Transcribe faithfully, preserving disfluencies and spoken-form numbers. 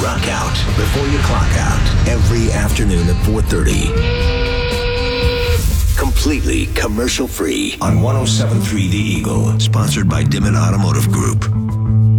rock out before you clock out every afternoon at four thirty. Completely commercial free on one oh seven point three The Eagle, sponsored by Dimmitt Automotive Group.